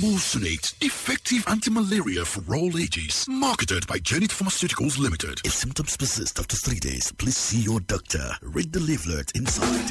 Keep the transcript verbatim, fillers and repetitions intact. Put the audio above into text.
Emulsionate, effective anti-malaria for all ages. Marketed by Janet Pharmaceuticals Limited. If symptoms persist after three days, please see your doctor. Read the leaflet inside.